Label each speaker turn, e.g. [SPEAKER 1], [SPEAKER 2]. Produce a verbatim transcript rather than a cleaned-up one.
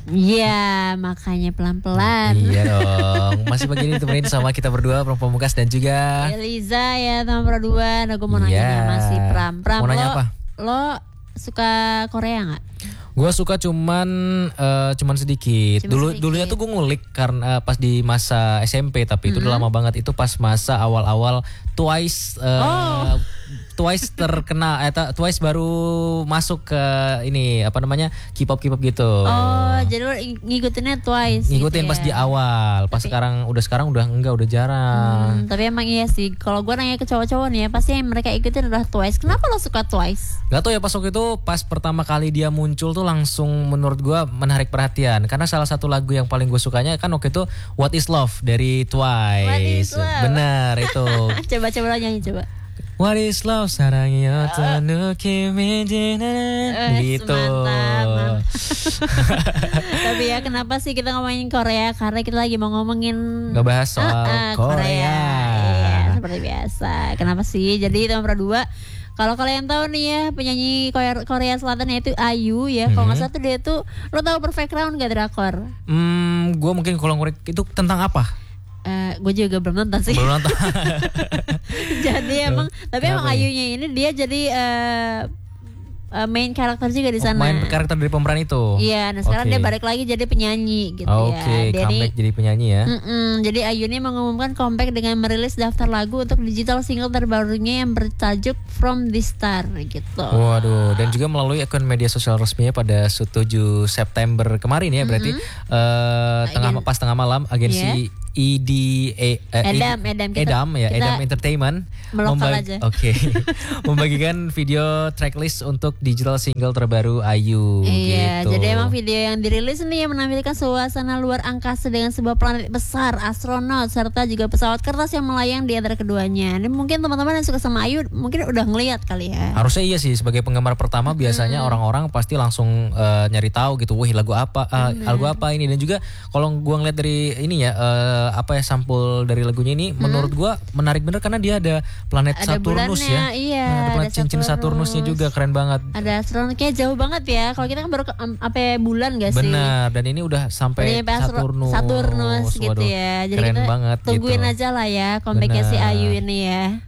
[SPEAKER 1] Iya, makanya pelan-pelan.
[SPEAKER 2] Iya dong. Masih begini temenin sama kita berdua, Pram Pamungkas dan juga
[SPEAKER 1] Eliza ya, teman berdua. Nah, gue mau nanya
[SPEAKER 2] Iya.
[SPEAKER 1] nih masih Pram. Pram,
[SPEAKER 2] Mau nanya
[SPEAKER 1] lo,
[SPEAKER 2] apa?
[SPEAKER 1] lo suka Korea nggak?
[SPEAKER 2] gue suka cuman eh, cuman sedikit.
[SPEAKER 1] Cuma
[SPEAKER 2] Dulu
[SPEAKER 1] sedikit.
[SPEAKER 2] dulunya tuh gue ngulik karena pas di masa S M P, tapi itu udah lama banget. Itu pas masa awal-awal Twice eh,
[SPEAKER 1] Oh.
[SPEAKER 2] Twice terkena eh, ta- Twice baru masuk ke ini apa namanya K-pop K-pop gitu.
[SPEAKER 1] Oh, jadi lo ng- ngikutinnya Twice.
[SPEAKER 2] Ngikutin
[SPEAKER 1] gitu
[SPEAKER 2] pas
[SPEAKER 1] ya?
[SPEAKER 2] di awal. Pas
[SPEAKER 1] Tapi-
[SPEAKER 2] sekarang udah sekarang udah enggak, udah jarang.
[SPEAKER 1] Hmm, tapi emang iya sih. Kalau gue nanya ke cowok-cowok nih ya, pasti yang mereka ikutin adalah Twice. Kenapa lo suka Twice?
[SPEAKER 2] Gak tau ya, pas waktu itu pas pertama kali dia muncul tuh langsung menurut gue menarik perhatian. Karena salah satu lagu yang paling gue sukanya kan waktu itu What Is Love dari Twice.
[SPEAKER 1] What Is Love?
[SPEAKER 2] Bener itu.
[SPEAKER 1] Coba-coba lo nyanyi coba.
[SPEAKER 2] What is love? 사랑이여 또 느낌이지는
[SPEAKER 1] Eh,
[SPEAKER 2] gitu.
[SPEAKER 1] mantap. Tapi ya kenapa sih kita ngomongin Korea? Karena kita lagi mau ngomongin
[SPEAKER 2] Ngebahas soal
[SPEAKER 1] Ah, ah,
[SPEAKER 2] Korea.
[SPEAKER 1] Iya, seperti biasa. Kenapa sih? Jadi teman berdua, kalau kalian tahu nih ya penyanyi Korea, Korea Selatan yaitu Ayu ya. Kalau nggak salah tuh dia tuh, lo tahu Perfect Round gak drakor?
[SPEAKER 2] Hmm, gue mungkin kalau ngurik itu tentang apa?
[SPEAKER 1] Eh, gue juga belum nonton sih.
[SPEAKER 2] Belum nonton.
[SPEAKER 1] Jadi emang, tapi emang
[SPEAKER 2] Kenapa ya?
[SPEAKER 1] Ayunya ini dia jadi eh, eh, main karakter juga di sana.
[SPEAKER 2] Main karakter dari pemeran itu.
[SPEAKER 1] Iya, nah sekarang
[SPEAKER 2] Oke.
[SPEAKER 1] dia balik lagi jadi penyanyi gitu
[SPEAKER 2] Oke,
[SPEAKER 1] ya.
[SPEAKER 2] comeback jadi penyanyi ya.
[SPEAKER 1] Mm-mm, jadi Ayu ini mengumumkan comeback dengan merilis daftar lagu untuk digital single terbarunya yang bertajuk From the Star gitu.
[SPEAKER 2] Waduh, dan juga melalui akun media sosial resminya pada tujuh September kemarin ya, berarti eh, tengah
[SPEAKER 1] Agen-
[SPEAKER 2] pas tengah malam agensi E D eh, eh,
[SPEAKER 1] Edam,
[SPEAKER 2] E D
[SPEAKER 1] Edam, kita-
[SPEAKER 2] Edam ya,
[SPEAKER 1] kita
[SPEAKER 2] Edam Entertainment
[SPEAKER 1] melokal aja.
[SPEAKER 2] Oke. membagikan video tracklist untuk digital single terbaru Ayu
[SPEAKER 1] Iya,
[SPEAKER 2] gitu.
[SPEAKER 1] jadi emang video yang dirilis ini yang menampilkan suasana luar angkasa dengan sebuah planet besar, astronot, serta juga pesawat kertas yang melayang di antara keduanya. Ini mungkin teman-teman yang suka sama Ayu mungkin udah ngeliat kali ya.
[SPEAKER 2] Harusnya iya sih, sebagai penggemar pertama biasanya orang-orang pasti langsung eh, nyari tahu gitu, wih lagu apa, eh, lagu apa ini. Dan juga kalau gua ngeliat dari ini ya, eh, apa ya sampul dari lagunya ini, menurut gua menarik bener karena dia ada planet
[SPEAKER 1] Ada
[SPEAKER 2] Saturnus
[SPEAKER 1] bulannya,
[SPEAKER 2] ya.
[SPEAKER 1] iya,
[SPEAKER 2] Nah, ada planet
[SPEAKER 1] ada
[SPEAKER 2] cincin
[SPEAKER 1] Saturnus.
[SPEAKER 2] Saturnusnya juga keren banget.
[SPEAKER 1] Ada astronot kayak jauh banget ya. Kalau kita kan baru ke em, apa ya, bulan gak sih?
[SPEAKER 2] Benar, dan ini udah sampai
[SPEAKER 1] Udah nyampe astro-
[SPEAKER 2] Saturnus.
[SPEAKER 1] Saturnus gitu
[SPEAKER 2] Waduh,
[SPEAKER 1] ya. Jadi
[SPEAKER 2] keren
[SPEAKER 1] kita
[SPEAKER 2] banget
[SPEAKER 1] tungguin
[SPEAKER 2] gitu.
[SPEAKER 1] aja lah ya comebacknya si
[SPEAKER 2] Benar.
[SPEAKER 1] Ayu ini ya.